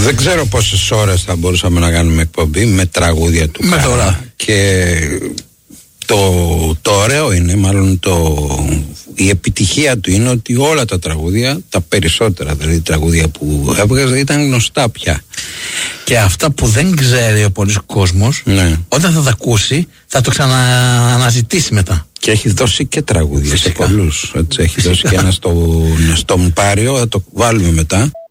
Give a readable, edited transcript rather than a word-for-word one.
Δεν ξέρω πόσες ώρες θα μπορούσαμε να κάνουμε εκπομπή με τραγούδια του Κάρα. Και το ωραίο είναι, μάλλον η επιτυχία του είναι ότι όλα τα τραγούδια, τα περισσότερα δηλαδή τραγούδια που έβγαζε, ήταν γνωστά πια. Και αυτά που δεν ξέρει ο πολλής κόσμος, όταν θα τα ακούσει θα το ξανααναζητήσει μετά. Και έχει δώσει και τραγούδια σε πολλούς. Έχει δώσει και ένα στον Πάριο, θα το βάλουμε μετά.